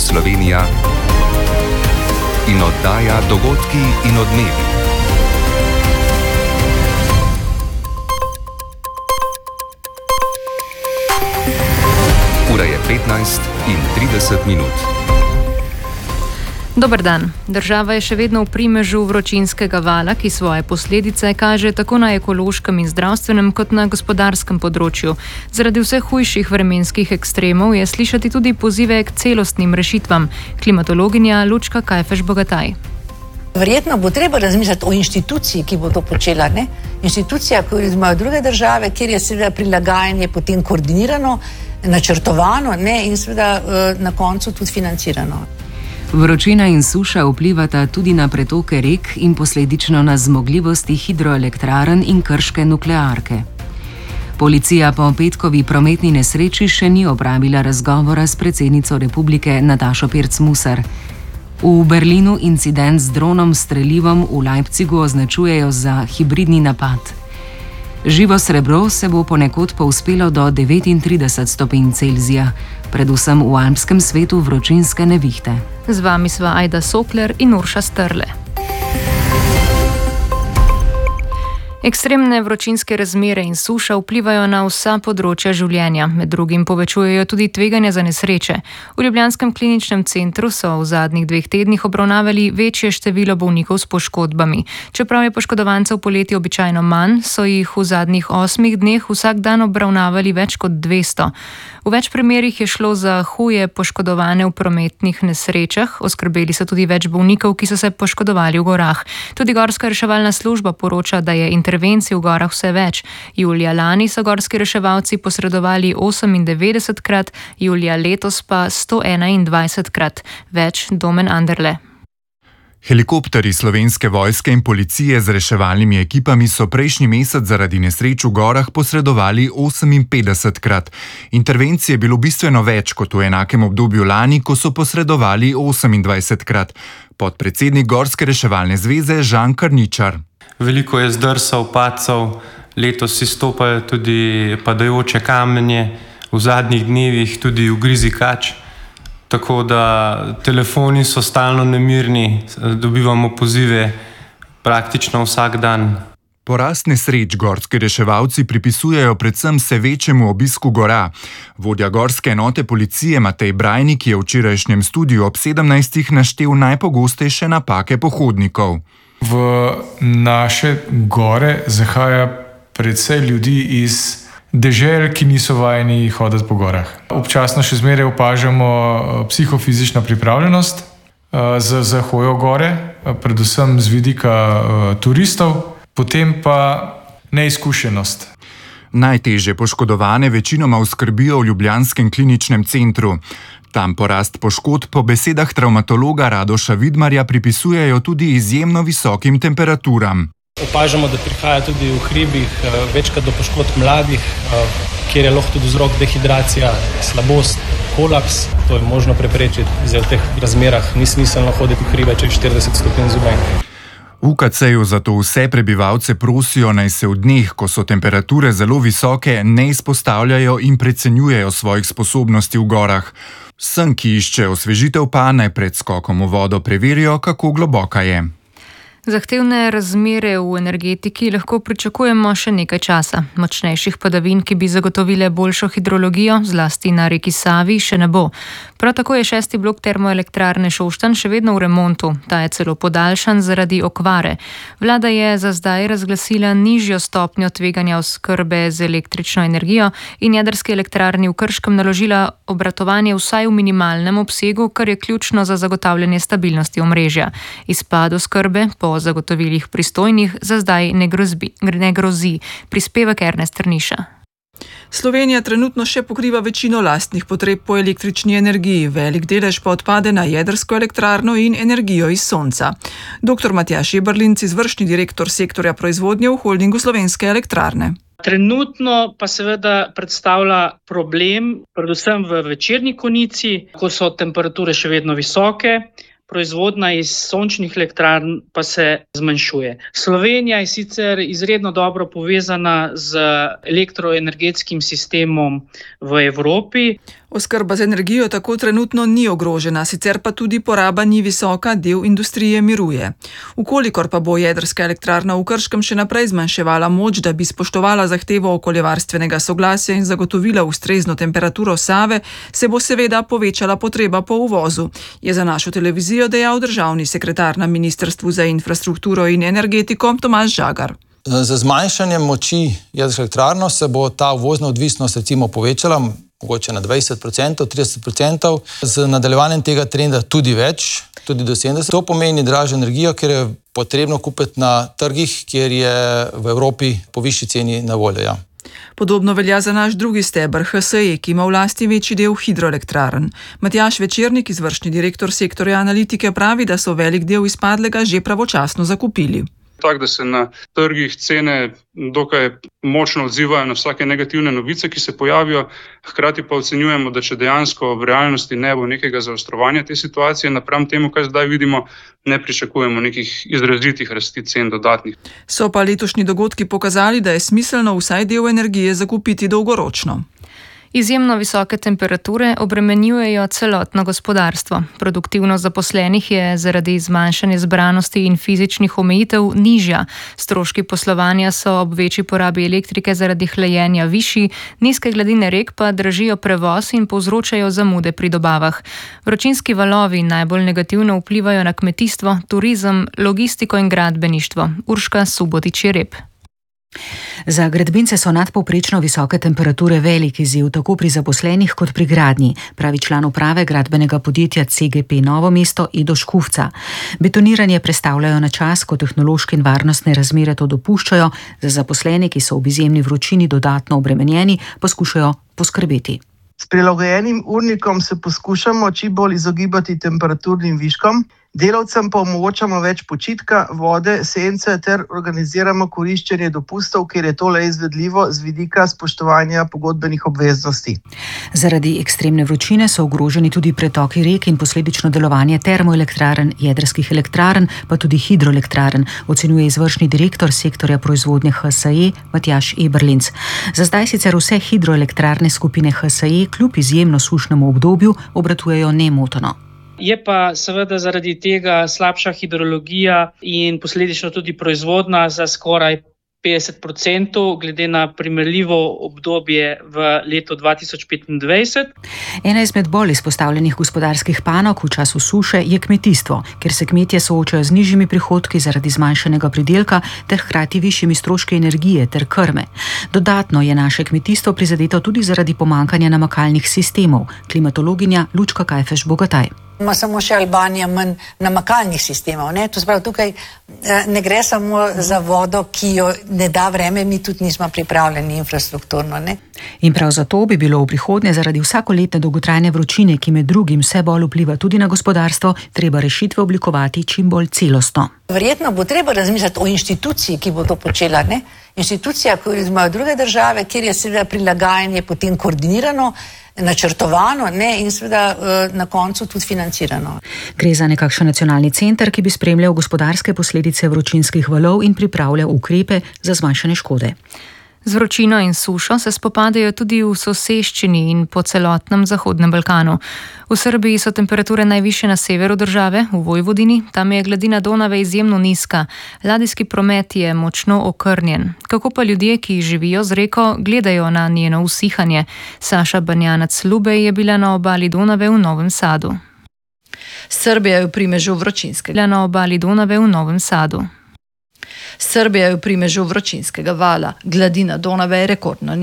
Slovenija in oddaja Dogodki in odmevi. Ura je 15:30. Dober dan. Država je še vedno v primežu vročinskega vala, ki svoje posledice kaže tako na ekološkem in zdravstvenem kot na gospodarskem področju. Zaradi vseh hujših vremenskih ekstremov je slišati tudi pozive k celostnim rešitvam. Klimatologinja Lučka Kajfež-Bogataj. Verjetno bo treba razmišljati o inštituciji, ki bo to počela. Ne? Inštitucija, ki jo imajo druge države, kjer je seveda prilagajanje potem koordinirano, načrtovano, ne? In seveda na koncu tudi financirano. Vročina in suša vplivata tudi na pretoke rek in posledično na zmogljivosti hidroelektrarn in krške nuklearke. Policija po petkovi prometni nesreči še ni opravila razgovora s predsednico republike Natašo Pirc Musar. V Berlinu incident z dronom s strelivom, v Leipzigu označujejo za hibridni napad. Živo srebro se bo ponekod povzpelo do 39 stopinj Celzija, predvsem v alpskem svetu vročinske nevihte. Z vami sva Ajda Sokler in Urša Strle. Ekstremne vročinske razmere in suša vplivajo na vsa področja življenja, med drugim povečujejo tudi tveganja za nesreče. V ljubljanskem kliničnem centru so v zadnjih 2 tednih obravnavali večje število bolnikov s poškodbami. Čeprav je poškodovancev poleti običajno manj, so jih v zadnjih 8 dneh vsak dan obravnavali več kot 200. V več primerih je šlo za huje poškodovane v prometnih nesrečah, oskrbeli so tudi več bolnikov, ki so se poškodovali v gorah. Tudi gorska reševalna služba poroča, da je intervencij v gorah vse več. Julija lani so gorski reševalci posredovali 98-krat, julija letos pa 121-krat. Več Domen Anderle. Helikopterji Slovenske vojske in policije z reševalnimi ekipami so prejšnji mesec zaradi nesreč v gorah posredovali 58-krat. Intervencij je bilo bistveno več kot v enakem obdobju lani, ko so posredovali 28-krat. Podpredsednik Gorske reševalne zveze Žan Karničar. Veliko je zdrsov, padcev, letos izstopajo tudi padajoče kamenje, v zadnjih dnevih tudi ugrizi kač. Tako da telefoni so stalno nemirni, dobivamo pozive praktično vsak dan. Porast nesreč gorski reševalci pripisujejo predvsem vse večjemu obisku gora. Vodja gorske enote policije Matej Brajnik je v včerajšnjem studiu ob 17. naštel najpogostejše napake pohodnikov. V naše gore zahaja precej ljudi iz dežel, ki niso vajeni hoditi po gorah. Občasno še zmeraj opažamo psihofizična pripravljenost za hojo gore, predvsem z vidika turistov, potem pa neizkušenost. Najtežje poškodovane večinoma oskrbijo v ljubljanskem kliničnem centru. Tam porast poškodb po besedah travmatologa Radoša Vidmarja pripisujejo tudi izjemno visokim temperaturam. Opažamo, da prihaja tudi v hribih večkrat do poškodb mladih, kjer je lahko tudi vzrok dehidracija, slabost, kolaps. To je možno preprečiti, zdaj v teh razmerah ni smiselno hoditi v hribe, če je 40 stopinj zunaj. V UKC-ju zato vse prebivalce prosijo, naj se v dneh, ko so temperature zelo visoke, ne izpostavljajo in precenjujejo svojih sposobnosti v gorah. Vsem, ki iščejo osvežitev pa, naj pred skokom v vodo preverijo, kako globoka je. Zahtevne razmere v energetiki lahko pričakujemo še nekaj časa. Močnejših padavin, ki bi zagotovile boljšo hidrologijo, zlasti na reki Savi, še ne bo. Prav tako je 6. blok termoelektrarne Šoštanj še vedno v remontu. Ta je celo podaljšan zaradi okvare. Vlada je za zdaj razglasila nižjo stopnjo tveganja oskrbe z električno energijo in jedrski elektrarni v Krškem naložila obratovanje vsaj v minimalnem obsegu, kar je ključno za zagotavljanje stabilnosti omrežja. Izpad oskrbe po zagotovilih pristojnih za zdaj ne grozi. Prispevek Ernest Trniša. Slovenija trenutno še pokriva večino lastnih potreb po električni energiji, velik delež pa odpade na jedrsko elektrarno in energijo iz sonca. Dr. Matjaž Eberlinc, izvršni direktor sektorja proizvodnje v holdingu Slovenske elektrarne. Trenutno pa seveda predstavlja problem, predvsem v večerni konici, ko so temperature še vedno visoke, proizvodnja iz sončnih elektrarn pa se zmanjšuje. Slovenija je sicer izredno dobro povezana z elektroenergetskim sistemom v Evropi. Oskrba z energijo tako trenutno ni ogrožena, sicer pa tudi poraba ni visoka, del industrije miruje. Ukolikor pa bo jedrska elektrarna v Krškem še naprej zmanjševala moč, da bi spoštovala zahtevo okoljevarstvenega soglasja in zagotovila ustrezno temperaturo Save, se bo seveda povečala potreba po uvozu, je za našo televizijo dejal državni sekretar na Ministrstvu za infrastrukturo in energetiko Tomaž Žagar. Z zmanjšanjem moči jedrske elektrarne se bo ta uvozna odvisnost recimo povečala, mogoče na 20%, 30%, z nadaljevanjem tega trenda tudi več, tudi do 70%. To pomeni dražjo energijo, ker je potrebno kupiti na trgih, kjer je v Evropi po višji ceni na voljo. Ja. Podobno velja za naš drugi steber HSE, ki ima v lasti večji del hidroelektrarn. Matjaž Večernik, izvršni direktor sektorja analitike, pravi, da so velik del izpadlega že pravočasno zakupili. Tako, da se na trgih cene dokaj močno odzivajo na vsake negativne novice, ki se pojavijo. Hkrati pa ocenjujemo, da če dejansko v realnosti ne bo nekega zaostrovanja te situacije, napram temu, kaj zdaj vidimo, ne pričakujemo nekih izrazitih rasti cen dodatnih. So pa letošnji dogodki pokazali, da je smiselno vsaj del energije zakupiti dolgoročno. Izjemno visoke temperature obremenjujejo celotno gospodarstvo. Produktivnost zaposlenih je zaradi zmanjšanja zbranosti in fizičnih omejitev nižja. Stroški poslovanja so ob večji porabi elektrike zaradi hlajenja višji, nizke gladine rek pa dražijo prevoz in povzročajo zamude pri dobavah. Vročinski valovi najbolj negativno vplivajo na kmetijstvo, turizem, logistiko in gradbeništvo. Urška Subotič-Jereb. Za gradbince so nadpovprečno visoke temperature velik izziv, tako pri zaposlenih kot pri gradnji, pravi član uprave gradbenega podjetja CGP Novo mesto Edo Škufca. Betoniranje prestavljajo na čas, ko tehnološke in varnostne razmere to dopuščajo, za zaposlene, ki so ob izjemni vročini dodatno obremenjeni, poskušajo poskrbeti. S prilagojenim urnikom se poskušamo čim bolj izogibati temperaturnim viškom, delavcem pa omogočamo več počitka, vode, sence ter organiziramo koriščenje dopustov, kjer je to le izvedljivo z vidika spoštovanja pogodbenih obveznosti. Zaradi ekstremne vročine so ogroženi tudi pretoki rek in posledično delovanje termoelektrarn, jedrskih elektrarn, pa tudi hidroelektrarn, ocenjuje izvršni direktor sektorja proizvodnje HSE Matjaž Eberlinc. Za zdaj sicer vse hidroelektrarne skupine HSE kljub izjemno sušnemu obdobju obratujejo nemoteno. Je pa seveda zaradi tega slabša hidrologija in posledično tudi proizvodnja za skoraj 50% glede na primerljivo obdobje v letu 2025. Ena izmed bolj izpostavljenih gospodarskih panog v času suše je kmetijstvo, ker se kmetje soočajo z nižjimi prihodki zaradi zmanjšanega pridelka ter hkrati višjimi stroški energije ter krme. Dodatno je naše kmetijstvo prizadeto tudi zaradi pomanjkanja namakalnih sistemov. Klimatologinja Lučka Kajfeš Bogataj. Ima samo še Albanija manj namakalnih sistemov. Ne? To spravi, tukaj ne gre samo za vodo, ki jo ne da vreme, mi tudi nismo pripravljeni infrastrukturno. Ne? In prav zato bi bilo v prihodnje zaradi vsakoletne dolgotrajne vročine, ki med drugim vse bolj vpliva tudi na gospodarstvo, treba rešitve oblikovati čim bolj celostno. Verjetno bo treba razmišljati o inštituciji, ki bo to počela. Ne? Inštitucija, kot imajo druge države, kjer je seveda prilagajanje potem koordinirano, načrtovano, ne, in seveda na koncu tudi financirano. Gre za nekakšen nacionalni center, ki bi spremljal gospodarske posledice vročinskih valov in pripravljal ukrepe za zmanjšanje škode. Z vročino in sušo se spopadajo tudi v soseščini in po celotnem Zahodnem Balkanu. V Srbiji so temperature najvišje na severu države, v Vojvodini, tam je gladina Donave izjemno nizka. Ladijski promet je močno okrnjen. Kako pa ljudje, ki živijo z reko, gledajo na njeno usihanje? Saša Banjanac-Lubej je bila na obali Donave v Novem Sadu. Srbija je v primežu vročinskega. Na obali Donave v Novem Sadu. Srbija je v primežu vročinskega vala. Gladina Donave je rekordno